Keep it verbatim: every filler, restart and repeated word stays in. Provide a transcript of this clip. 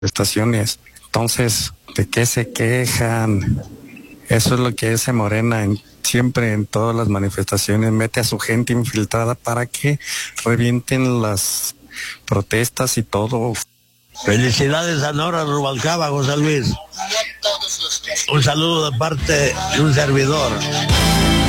manifestaciones. Entonces, ¿de qué se quejan? Eso es lo que hace Morena en, siempre en todas las manifestaciones, mete a su gente infiltrada para que revienten las protestas y todo. Felicidades a Nora Rubalcaba, José Luis. Un saludo de parte de un servidor.